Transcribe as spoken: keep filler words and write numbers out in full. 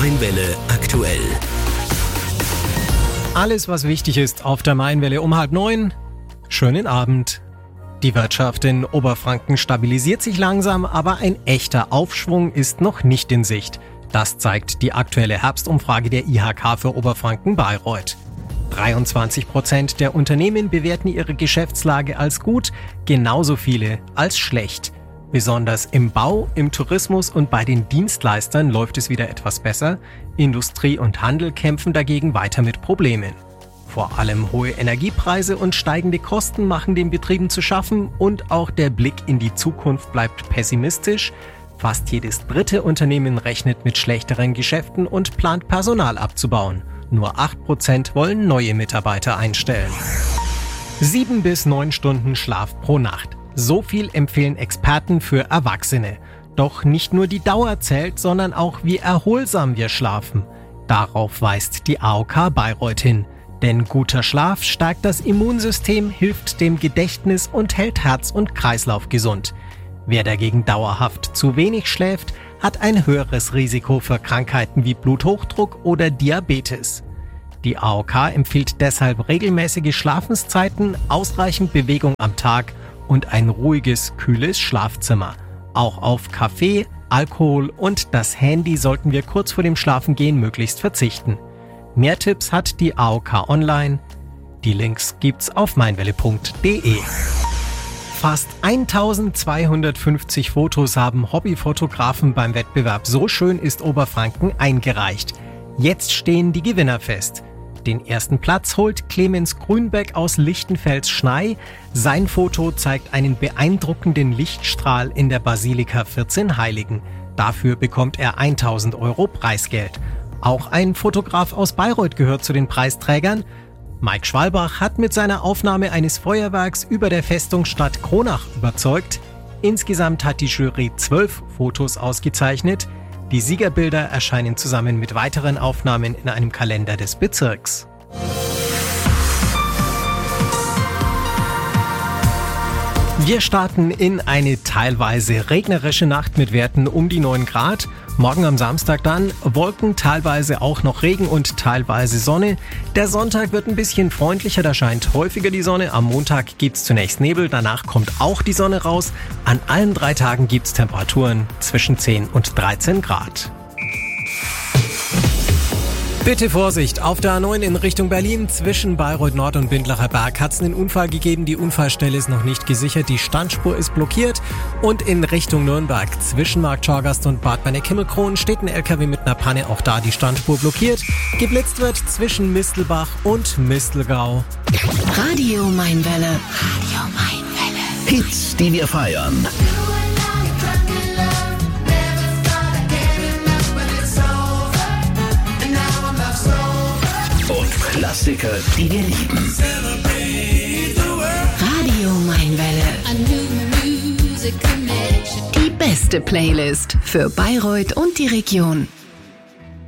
Mainwelle aktuell. Alles, was wichtig ist, auf der Mainwelle um halb neun. Schönen Abend. Die Wirtschaft in Oberfranken stabilisiert sich langsam, aber ein echter Aufschwung ist noch nicht in Sicht. Das zeigt die aktuelle Herbstumfrage der I H K für Oberfranken-Bayreuth. dreiundzwanzig Prozent der Unternehmen bewerten ihre Geschäftslage als gut, genauso viele als schlecht. Besonders im Bau, im Tourismus und bei den Dienstleistern läuft es wieder etwas besser. Industrie und Handel kämpfen dagegen weiter mit Problemen. Vor allem hohe Energiepreise und steigende Kosten machen den Betrieben zu schaffen und auch der Blick in die Zukunft bleibt pessimistisch. Fast jedes dritte Unternehmen rechnet mit schlechteren Geschäften und plant Personal abzubauen. Nur acht Prozent wollen neue Mitarbeiter einstellen. Sieben bis neun Stunden Schlaf pro Nacht. So viel empfehlen Experten für Erwachsene. Doch nicht nur die Dauer zählt, sondern auch wie erholsam wir schlafen. Darauf weist die A O K Bayreuth hin. Denn guter Schlaf stärkt das Immunsystem, hilft dem Gedächtnis und hält Herz und Kreislauf gesund. Wer dagegen dauerhaft zu wenig schläft, hat ein höheres Risiko für Krankheiten wie Bluthochdruck oder Diabetes. Die A O K empfiehlt deshalb regelmäßige Schlafenszeiten, ausreichend Bewegung am Tag und ein ruhiges, kühles Schlafzimmer. Auch auf Kaffee, Alkohol und das Handy sollten wir kurz vor dem Schlafengehen möglichst verzichten. Mehr Tipps hat die A O K online. Die Links gibt's auf mainwelle punkt de. Fast eintausendzweihundertfünfzig Fotos haben Hobbyfotografen beim Wettbewerb So schön ist Oberfranken eingereicht. Jetzt stehen die Gewinner fest. Den ersten Platz holt Clemens Grünbeck aus Lichtenfels-Schney. Sein Foto zeigt einen beeindruckenden Lichtstrahl in der Basilika vierzehn Heiligen. Dafür bekommt er tausend Euro Preisgeld. Auch ein Fotograf aus Bayreuth gehört zu den Preisträgern. Mike Schwalbach hat mit seiner Aufnahme eines Feuerwerks über der Festungsstadt Kronach überzeugt. Insgesamt hat die Jury zwölf Fotos ausgezeichnet. Die Siegerbilder erscheinen zusammen mit weiteren Aufnahmen in einem Kalender des Bezirks. Wir starten in eine teilweise regnerische Nacht mit Werten um die neun Grad. Morgen am Samstag dann Wolken, teilweise auch noch Regen und teilweise Sonne. Der Sonntag wird ein bisschen freundlicher, da scheint häufiger die Sonne. Am Montag gibt's zunächst Nebel, danach kommt auch die Sonne raus. An allen drei Tagen gibt's Temperaturen zwischen zehn und dreizehn Grad. Bitte Vorsicht, auf der A neun in Richtung Berlin zwischen Bayreuth Nord und Bindlacher Berg hat es einen Unfall gegeben. Die Unfallstelle ist noch nicht gesichert, die Standspur ist blockiert. Und in Richtung Nürnberg zwischen Markt Schorgast und Bad Berneck-Himmelkron steht ein L K W mit einer Panne, auch da die Standspur blockiert. Geblitzt wird zwischen Mistelbach und Mistelgau. Radio Mainwelle. Radio Mainwelle. Hits, die wir feiern. Klassiker, die wir lieben. Radio Mainwelle. Die beste Playlist für Bayreuth und die Region.